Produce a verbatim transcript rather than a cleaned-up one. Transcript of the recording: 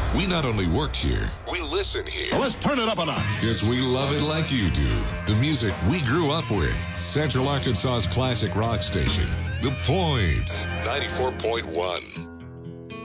We not only work here, we listen here. Well, let's turn it up a notch. Because we love it like you do. The music we grew up with. Central Arkansas's classic rock station. The Point. ninety-four point one.